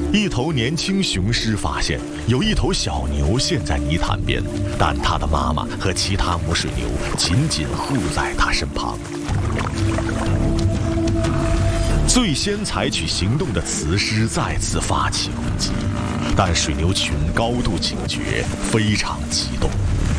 一头年轻雄狮发现有一头小牛陷在泥潭边，但它的妈妈和其他母水牛紧紧护在它身旁。最先采取行动的雌狮再次发起攻击，但水牛群高度警觉，非常激动。